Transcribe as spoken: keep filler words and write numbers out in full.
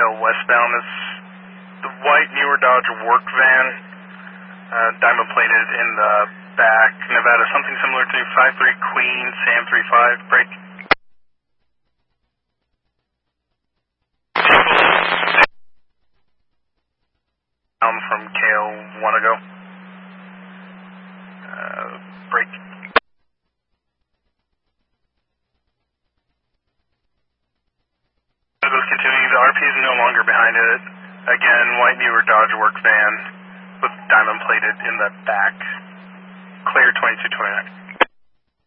Hill westbound. It's the white newer Dodge work van, uh, diamond plated in the back. Nevada, something similar to five three Queen, Sam three five, break. Down from K L one ago. Uh, break. Continuing, the R P is no longer behind it. Again, white newer Dodge work van with diamond plated in the back. Clear twenty-two twenty-nine.